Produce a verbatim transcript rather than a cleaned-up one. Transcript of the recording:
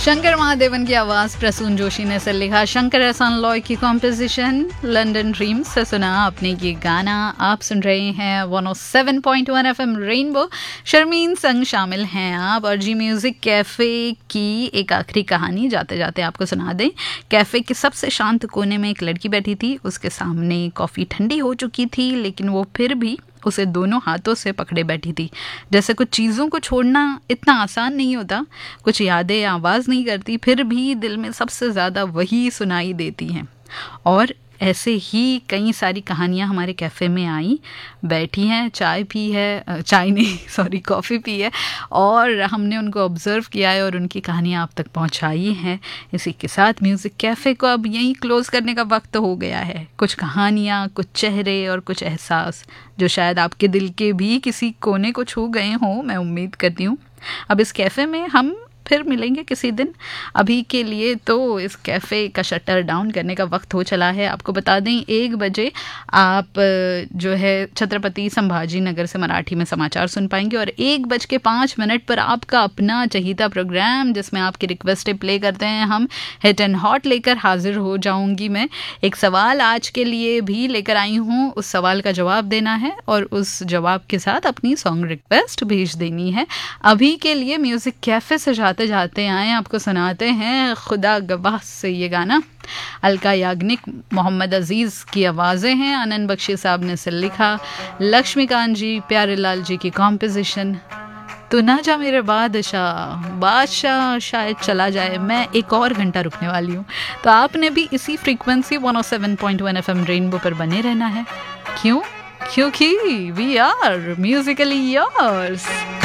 शंकर महादेवन की आवाज प्रसून जोशी ने से लिखा, शंकर एहसान लॉय की कॉम्पोजिशन, लंदन ड्रीम्स से सुना आपने ये गाना। आप सुन रहे हैं one O seven point one FM rainbow. Sharmin संग शामिल हैं आप और जी म्यूजिक कैफे की एक आखिरी कहानी जाते जाते आपको सुना दें। कैफे के सबसे शांत कोने में एक लड़की बैठी थी। उसके सामने कॉफी ठंडी हो चुकी थी, लेकिन वो फिर भी उसे दोनों हाथों से पकड़े बैठी थी। जैसे कुछ चीज़ों को छोड़ना इतना आसान नहीं होता, कुछ यादें आवाज़ नहीं करती, फिर भी दिल में सबसे ज़्यादा वही सुनाई देती हैं। और ऐसे ही कई सारी कहानियाँ हमारे कैफ़े में आई, बैठी हैं, चाय पी है, चाय नहीं सॉरी कॉफ़ी पी है, और हमने उनको ऑब्ज़र्व किया है और उनकी कहानियाँ आप तक पहुँचाई हैं। इसी के साथ म्यूज़िक कैफ़े को अब यहीं क्लोज़ करने का वक्त हो गया है। कुछ कहानियाँ, कुछ चेहरे और कुछ एहसास जो शायद आपके दिल के भी किसी कोने को छू गए हों, मैं उम्मीद करती हूँ। अब इस कैफ़े में हम फिर मिलेंगे किसी दिन। अभी के लिए तो इस कैफ़े का शटर डाउन करने का वक्त हो चला है। आपको बता दें, एक बजे आप जो है छत्रपति संभाजी नगर से मराठी में समाचार सुन पाएंगे, और एक बज के पाँच मिनट पर आपका अपना चहीता प्रोग्राम जिसमें आपकी रिक्वेस्टें प्ले करते हैं हम, हिट एंड हॉट लेकर हाजिर हो जाऊंगी मैं। एक सवाल आज के लिए भी लेकर आई हूँ, उस सवाल का जवाब देना है और उस जवाब के साथ अपनी सॉन्ग रिक्वेस्ट भेज देनी है। अभी के लिए म्यूज़िक कैफ़े से जाते जाते आए आपको सुनाते हैं खुदा गवाह से ये गाना। अलका याग्निक, मोहम्मद अजीज़ की आवाज़ें हैं, आनंद बख्शी साहब ने से लिखा, लक्ष्मीकांत जी, प्यारे लाल जी की कॉम्पोजिशन। तो ना जा मेरे बादशाह, बादशाह शायद चला जाए, मैं एक और घंटा रुकने वाली हूँ। तो आपने भी इसी frequency one O seven point one FM rainbow पर बने रहना है। क्यों? क्योंकि वी आर म्यूजिकली योर्स।